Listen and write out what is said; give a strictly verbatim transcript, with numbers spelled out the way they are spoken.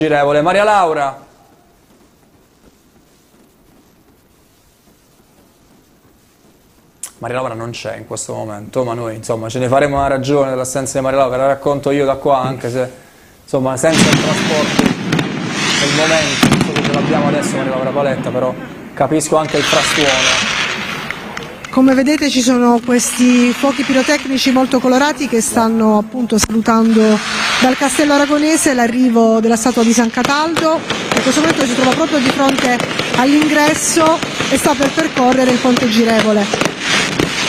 Girevole. Maria Laura. Maria Laura non c'è in questo momento, ma noi insomma ce ne faremo una ragione dell'assenza di Maria Laura, la racconto io da qua, anche se insomma senza il trasporto nel momento, non so se ce l'abbiamo adesso Maria Laura Paletta, però capisco anche il frastuono. Come vedete ci sono questi fuochi pirotecnici molto colorati che stanno appunto salutando dal Castello Aragonese l'arrivo della statua di San Cataldo. In questo momento si trova proprio di fronte all'ingresso e sta per percorrere il Ponte Girevole.